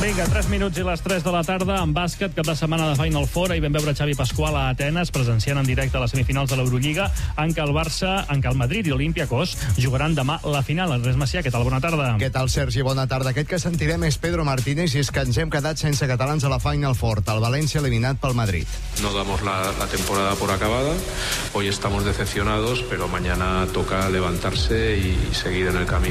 Vinga, 3 minuts i les 3 de la tarda. En bàsquet, cap de setmana de Final Four. Ahir vam veure Xavi Pasqual a Atenes presenciant en directe les semifinals de l'Eurolliga, en què el Madrid i l'Olympiacos jugaran demà la final. Andrés Macià, què tal? Bona tarda. Què tal, Sergi? Bona tarda. Aquest que sentirem és Pedro Martínez i és que ens hem quedat sense catalans a la Final Four. El València eliminat pel Madrid. No damos la temporada por acabada. Hoy estamos decepcionados, pero mañana toca levantarse y seguir en el camino.